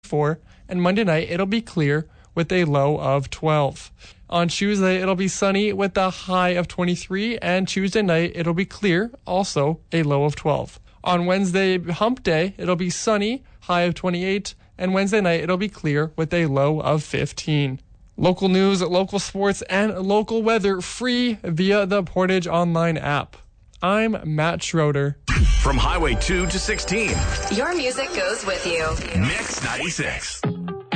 4, and Monday night it'll be clear with a low of 12. On Tuesday, it'll be sunny with a high of 23, and Tuesday night it'll be clear, also a low of 12. On Wednesday, hump day, it'll be sunny, high of 28, and Wednesday night it'll be clear with a low of 15. Local news, local sports, and local weather free via the Portage Online app. I'm Matt Schroeder. From Highway 2 to 16. Your music goes with you. Mix 96.